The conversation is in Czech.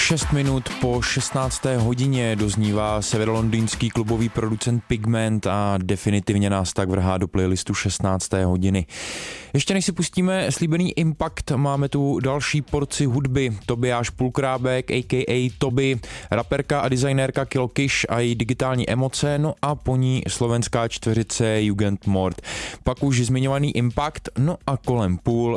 6 minut po 16. hodině doznívá severolondýnský klubový producent Pigment a definitivně nás tak vrhá do playlistu 16. hodiny. Ještě než si pustíme slíbený Impact, máme tu další porci hudby. Tobiáš Pulkrábek, a.k.a. Toby, raperka a designérka Kilo Kish a její digitální emoce, no a po ní slovenská čtveřice Jugendmord. Pak už zmiňovaný Impact, no a kolem půl